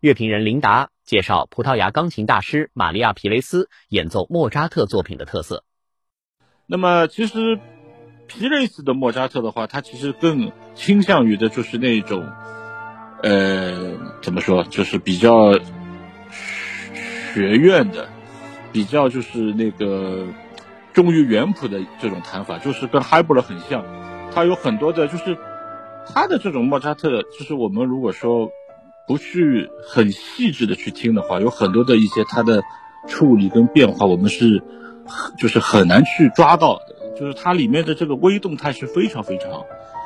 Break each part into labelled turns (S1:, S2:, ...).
S1: 乐评人琳达介绍葡萄牙钢琴大师玛利亚·皮雷斯演奏莫扎特作品的特色。
S2: 那么其实皮雷斯的莫扎特的话，他其实更倾向于的就是那种怎么说，就是比较学院的，比较就是那个忠于原谱的这种弹法，就是跟海波勒很像。他有很多的，就是他的这种莫扎特，就是我们如果说不去很细致的去听的话，有很多的一些他的处理跟变化，我们是就是很难去抓到的，就是它里面的这个微动态是非常非常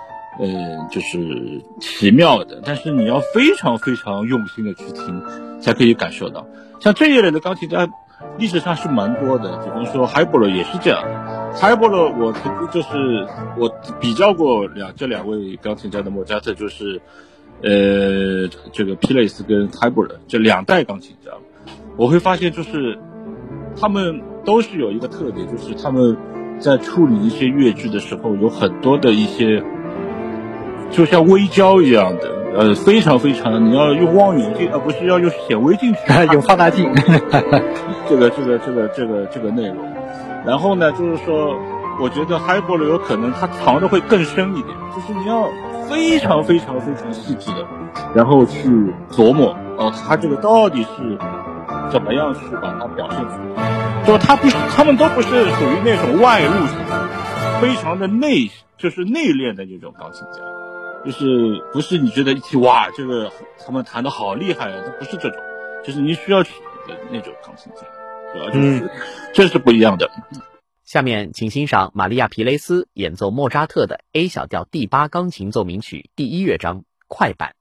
S2: 就是奇妙的，但是你要非常非常用心的去听才可以感受到。像这一类的钢琴家历史上是蛮多的，比方说海波勒也是这样的。海波勒我就是我比较过这两位钢琴家的莫扎特，就是这个皮雷斯跟海波勒这两代钢琴家，我会发现就是他们都是有一个特点，就是他们在处理一些乐句的时候有很多的一些就像微胶一样的，非常非常，你要用望远镜，而不是要用显微镜去
S1: 用放大镜
S2: 这个内容。然后呢，就是说，我觉得海波勒有可能他藏的会更深一点，就是你要非常非常非常细致的，然后去琢磨他这个到底是怎么样去把它表现出来。就他们都不是属于那种外露型，非常的就是内敛的那种钢琴家。就是不是你觉得一提哇，这个他们弹得好厉害啊，这不是这种，就是你需要去的那种钢琴家，对吧？就是这是不一样的。
S1: 下面请欣赏玛利亚·皮雷斯演奏莫扎特的 A 小调第8钢琴奏鸣曲第1乐章快板。